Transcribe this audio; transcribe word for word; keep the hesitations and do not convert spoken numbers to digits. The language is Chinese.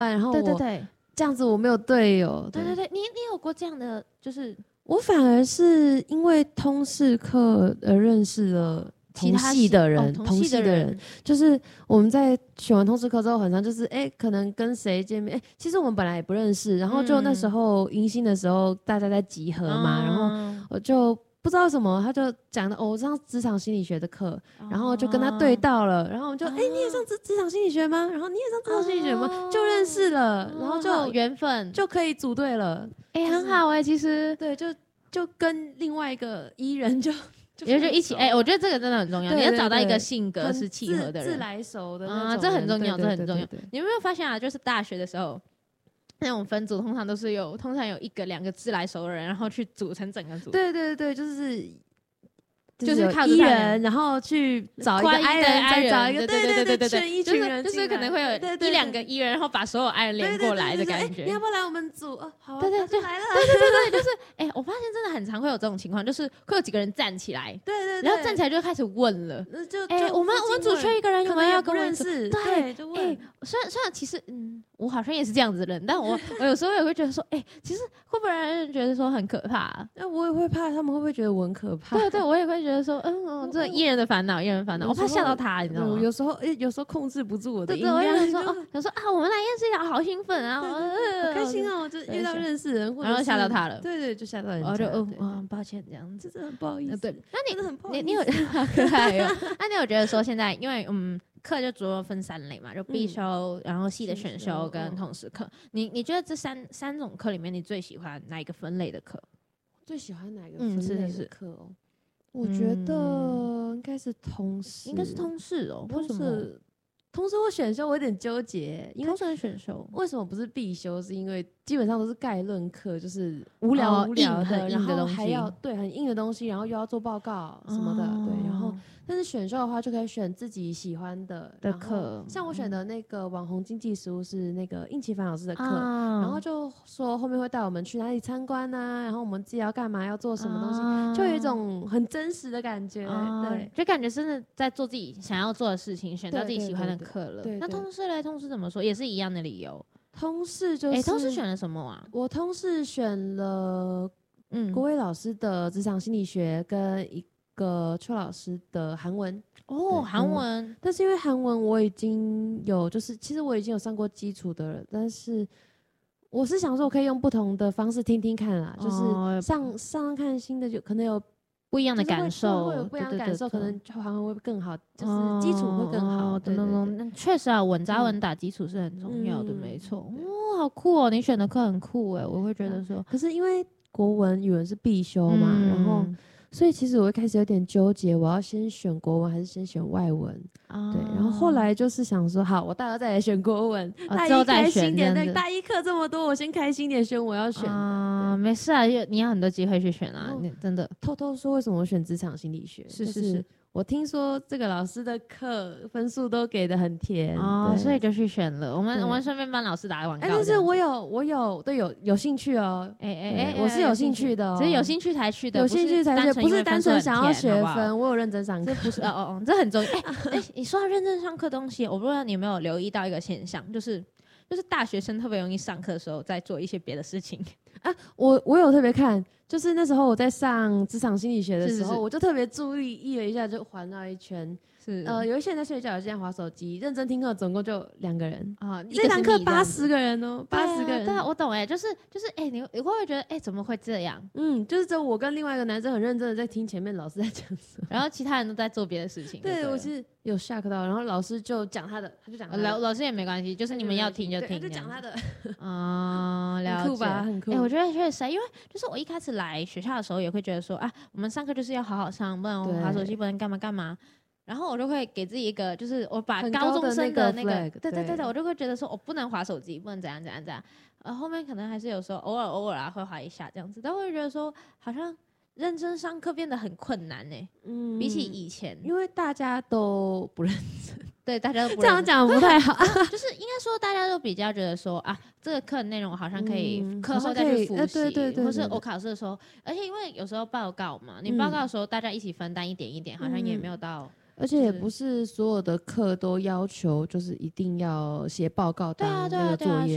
然后我对对对， 这样子我没有队友。 对对对，你你有过这样的，就是我反而是因为通识课而认识了同系的人， 哦、同系的人， 人就是我们在选完通识课之后，很常就是哎，可能跟谁见面，哎，其实我们本来也不认识，然后就那时候迎新的时候，大家在集合嘛，嗯、然后我就不知道什么，他就讲的哦，我上职场心理学的课，然后就跟他对到了，然后我们就哎，你也上职职场心理学吗？然后你也上职场心理学吗？就认识了，然后就缘分就可以组队了， 哎，很好哎，其实对，就就跟另外一个伊人就。 也就一起哎、欸，我觉得这个真的很重要，你要找到一个性格是契合的人， 自来熟的啊、嗯，这很重要， 对对对对对， 这很重要。你有没有发现啊？就是大学的时候，那种分组通常都是有，通常有一个两个自来熟的人，然后去组成整个组。 对对对，就是。 就是靠 E 人，然后去找一个 I 人，再找一个，对对对对对，一群人， 就是可能会有一两个 E 人，然后把所有 I 人连过来的感觉。 你要不要来我们组？哦，好， 对对对， 来了。 对对对对，就是哎，我发现真的很常会有这种情况，就是会有几个人站起来， 对对， 然后站起来就开始问了， 就哎，我们我们组缺一个人，有没有要跟我认识？ 对， 就问。 哎，虽然虽然其实嗯，我好像也是这样子的人，但我我有时候也会觉得说，哎，其实会不会让人觉得说很可怕？ 那我也会怕，他们会不会觉得我很可怕？ 对对，我也会觉得说，嗯。这艺人的烦恼，艺人烦恼，我怕吓到他，你知道吗？ 有时候，哎，有时候控制不住我的音量。 对对，我就说，哦，想说啊，我们来验尸一好兴奋啊， 好开心哦，就遇到认识人， 然后吓到他了。 对对，就吓到人家。 我就，哦，抱歉，这样子， 真的很不好意思。 对， 那你很你你有好可爱哦。那你有觉得说现在，因为嗯，课就主要分三类嘛，就必修，然后系的选修跟通识课。你你觉得这三三种课里面，你最喜欢哪一个分类的课？ 最喜欢哪一个分类的课哦？我觉得应该是通识， 应该是通识哦。为什么？ 通识或选修我有点纠结，因为通识和选修为什么不是必修？是因为基本上都是概论课，就是无聊无聊的， 很硬的东西， 还要对很硬的东西，然后又要做报告什么的，对，然后。但是选修的话，就可以选自己喜欢的的课。 像我选的那个网红经济书是那个应奇凡老师的课，啊、然后就说后面会带我们去哪里参观啊，然后我们自己要干嘛，要做什么东西，啊、就有一种很真实的感觉，啊、对， 就感觉真的在做自己想要做的事情，选到自己喜欢的课了。 对对对对对， 那通识嘞？通识怎么说？也是一样的理由。 通识就是， 哎，通识选了什么啊？ 我通识选了，嗯，国伟老师的职场心理学跟一个邱老师的韩文。 哦，韩文， 但是因为韩文我已经有，就是其实我已经有上过基础的了，但是我是想说，我可以用不同的方式听听看啦，哦、就是上上看新的，就可能有不一样的感受， 会有不一样的感受，可能韩文会更好，就是基础会更好。对对对， 确实啊，稳扎稳打基础是很重要的，嗯、没错。哦，好酷哦，你选的课很酷哎，我会觉得说， 可是因为国文、语文是必修嘛，嗯、然后。所以其实我一开始有点纠结，我要先选国文还是先选外文？啊、对，然后后来就是想说，好，我大二再来选国文， 哦、 大一开心点。对，大一课这么多，我先开心点选我要选的。 啊、没事啊，你有很多机会去选啊，你真的。 偷偷说，为什么我选职场心理学？ 是是是。 我听说这个老师的课分数都给的很甜哦，所以就去选了。我们我们顺便帮老师打个广告。 哎，但是我有我有对有有兴趣哦。哎哎哎，我是有兴趣的， 只是有兴趣才去的， 有兴趣才去，不是单纯想要学分。我有认真上课， 这不是哦哦哦，这很重要。哎哎，你说到认真上课东西，我不知道你有没有留意到一个现象，就是就是大学生特别容易上课的时候在做一些别的事情啊。我我有特别看。就是那时候我在上职场心理学的时候，是是是我就特别注意意了一下，就环绕一圈。是呃，有一些人在睡觉，有些人滑手机，认真听课总共就两个人啊。这堂课八十个人哦，八十个人。 对啊，我懂哎、欸，就是就是哎、欸，你你会不会觉得哎、欸，怎么会这样？ 嗯，就是只有我跟另外一个男生很认真的在听前面老师在讲什么， 然后其他人都在做别的事情。 对，我是有 shock 到，然后老师就讲他的，他就讲老老师也没关系，就是你们要听就听， 他就讲他的。 啊、嗯，了解， 很酷吧？很酷。 哎、欸，我觉得确实，因为就是我一开始来学校的时候也会觉得说啊，我们上课就是要好好上，不能滑手机，不能干嘛干嘛。然后我就会给自己一个，就是我把高中生的那个，那个对对对对，我就会觉得说我不能滑手机，不能怎样怎样怎样。呃，后面可能还是有时候偶尔偶尔啊会滑一下这样子，但我会觉得说好像认真上课变得很困难呢、欸。嗯，比起以前， 因为大家都不认真。 对，大家都不这样讲不太好， 就是应该说大家都比较觉得说啊，这个课内容好像可以课后再去复习， 对对对， 或是我考试的时候，而且因为有时候报告嘛，你报告的时候大家一起分担一点一点，好像也没有到。 而且也不是所有的课都要求，就是一定要写报告当那个作业。